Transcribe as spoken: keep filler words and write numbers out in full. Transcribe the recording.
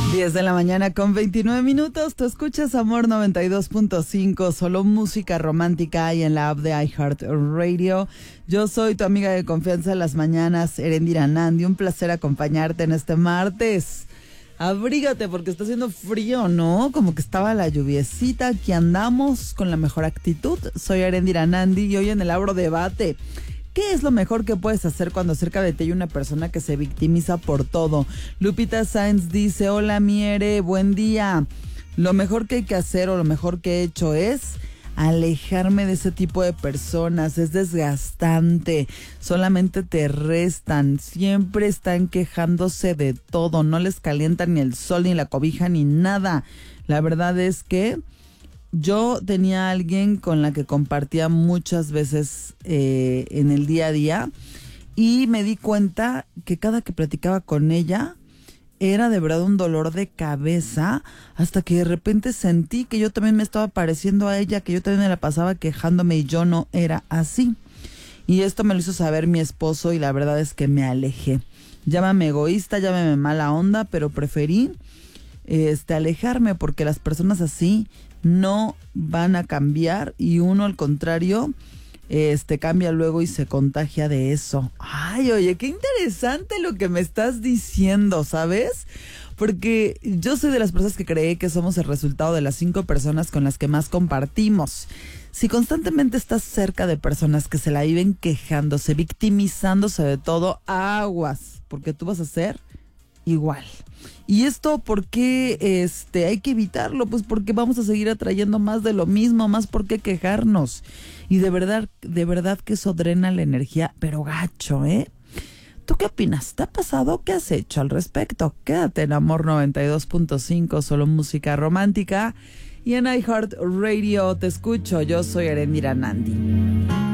diez de la mañana con veintinueve minutos. Tú escuchas Amor noventa y dos punto cinco, solo música romántica hay en la app de iHeartRadio. Yo soy tu amiga de confianza en las mañanas, Erendira Nandi. Un placer acompañarte en este martes. Abrígate porque está haciendo frío, ¿no? Como que estaba la lluviecita. Aquí andamos con la mejor actitud. Soy Erendira Nandi y hoy en el Abro Debate. ¿Qué es lo mejor que puedes hacer cuando cerca de ti hay una persona que se victimiza por todo? Lupita Sáenz dice, hola Miere, buen día. Lo mejor que hay que hacer o lo mejor que he hecho es alejarme de ese tipo de personas. Es desgastante, solamente te restan, siempre están quejándose de todo, no les calienta ni el sol, ni la cobija, ni nada. La verdad es que yo tenía a alguien con la que compartía muchas veces eh, en el día a día y me di cuenta que cada que platicaba con ella era de verdad un dolor de cabeza, hasta que de repente sentí que yo también me estaba pareciendo a ella, que yo también me la pasaba quejándome y yo no era así. Y esto me lo hizo saber mi esposo y la verdad es que me alejé. Llámame egoísta, llámame mala onda, pero preferí este, alejarme porque las personas así no van a cambiar y uno al contrario este cambia luego y se contagia de eso. Ay, oye, qué interesante lo que me estás diciendo, ¿sabes? Porque yo soy de las personas que cree que somos el resultado de las cinco personas con las que más compartimos. Si constantemente estás cerca de personas que se la viven quejándose, victimizándose de todo, aguas, porque tú vas a ser igual. ¿Y esto por qué este, hay que evitarlo? Pues porque vamos a seguir atrayendo más de lo mismo, más por qué quejarnos. Y de verdad, de verdad que eso drena la energía, pero gacho, ¿eh? ¿Tú qué opinas? ¿Te ha pasado? ¿Qué has hecho al respecto? Quédate en Amor noventa y dos punto cinco, solo música romántica. Y en iHeartRadio te escucho, yo soy Erendira Nandi.